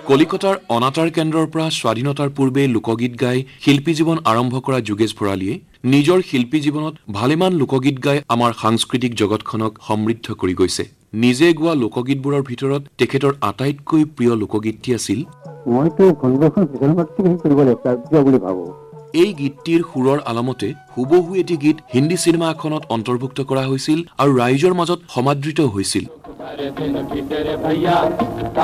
কলিকতাৰ অনাতাঁৰ কেন্দ্ৰৰ পৰা স্বাধীনতাৰ পূৰ্বে লোকগীত গাই শিল্পী জীৱন আৰম্ভ কৰা যোগেশ ভৰালীয়ে নিজৰ শিল্পী জীৱনত ভালেমান লোকগীত গাই আমাৰ সাংস্কৃতিক জগতখনক সমৃদ্ধ কৰি গৈছে। নিজে গোৱা লোকগীতবোৰৰ ভিতৰত তেখেতৰ আটাইতকৈ প্ৰিয় লোকগীতটি আছিল এই গীতটিৰ সুৰৰ আলমতে হুবহু এটি গীত হিন্দী চিনেমা এখনত অন্তৰ্ভুক্ত কৰা হৈছিল আৰু ৰাইজৰ মাজত সমাদৃত হৈছিল।